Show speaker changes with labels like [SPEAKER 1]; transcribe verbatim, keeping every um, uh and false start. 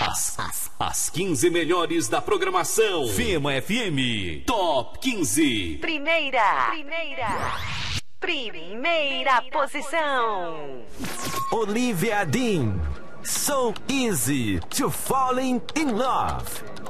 [SPEAKER 1] As, as, as quinze melhores da programação. Fema F M Top quinze.
[SPEAKER 2] Primeira. Primeira. Primeira posição.
[SPEAKER 3] Olivia Dean. So easy to falling in love.